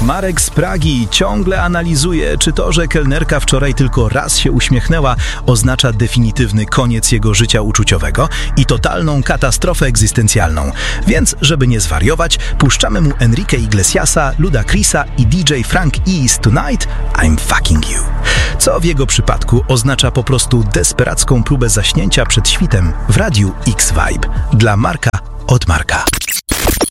Marek z Pragi ciągle analizuje, czy to, że kelnerka wczoraj tylko raz się uśmiechnęła, oznacza definitywny koniec jego życia uczuciowego i totalną katastrofę egzystencjalną. Więc, żeby nie zwariować, puszczamy mu Enrique Iglesiasa, Ludacrisa i DJ Frank East Tonight I'm Fucking You. Co w jego przypadku oznacza po prostu desperacką próbę zaśnięcia przed świtem w Radiu X-Vibe. Dla Marka od Marka.